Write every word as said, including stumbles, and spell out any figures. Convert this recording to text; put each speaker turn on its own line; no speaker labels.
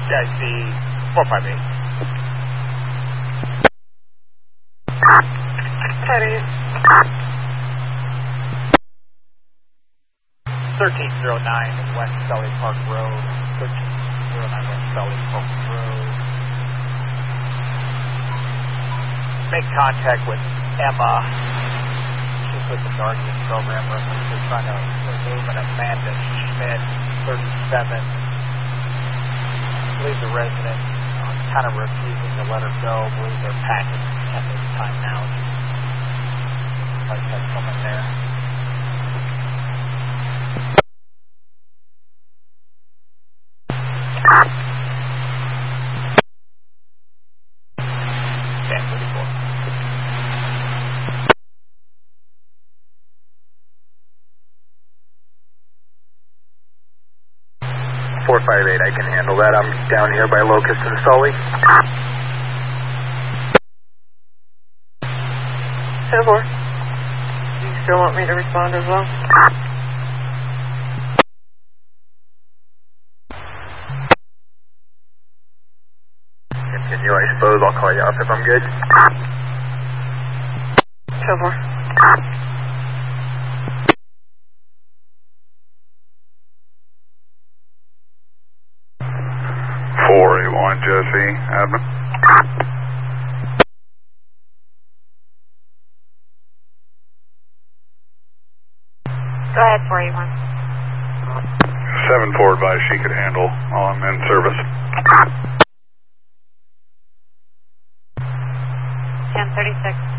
I see four five eight.
Sorry.
thirteen oh nine West Sully Park Road. thirteen oh nine West Sully Park Road. Make contact with Emma. She's with the Guardian Program. We're trying to remove an Amanda Schmidt, thirty-seven. I believe the resident uh, kind of refusing to let her go. I believe they're packing at this time now. Like that's someone there.
four five eight, I can handle that. I'm down here by Locust and Sully.
ten four. Do you still want me to respond as well?
Continue, I suppose. I'll call you up if I'm good.
ten four.
four eight one, Jesse, admin.
Go ahead, four eight one.
seven four advised she could handle while I'm in service.
ten thirty-six.